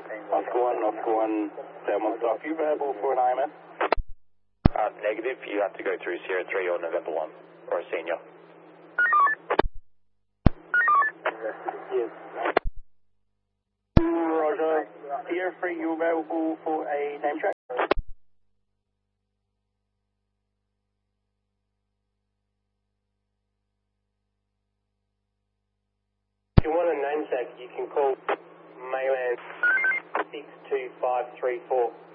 Oscar 1, Delmont Staff, you available for an IMS? Negative, you have to go through Sierra 3 or November 1, or a senior. Yes. Roger, Sierra 3, you available for a name check? If you want a name check, you can call Mayland 62534.